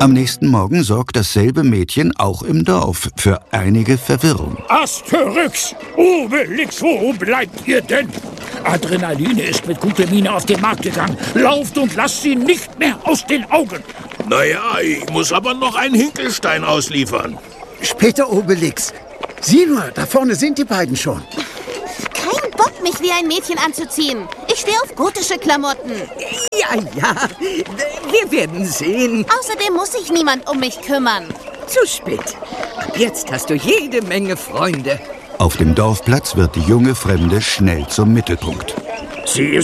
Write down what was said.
Am nächsten Morgen sorgt dasselbe Mädchen auch im Dorf für einige Verwirrung. Asterix! Obelix, wo bleibt ihr denn? Adrenaline ist mit guter Miene auf den Markt gegangen. Lauft und lasst sie nicht mehr aus den Augen. Naja, ich muss aber noch einen Hinkelstein ausliefern. Später, Obelix. Sieh nur, da vorne sind die beiden schon. Kein Bock, mich wie ein Mädchen anzuziehen. Ich stehe auf gotische Klamotten. Ja, wir werden sehen. Außerdem muss sich niemand um mich kümmern. Zu spät. Ab jetzt hast du jede Menge Freunde. Auf dem Dorfplatz wird die junge Fremde schnell zum Mittelpunkt. Sie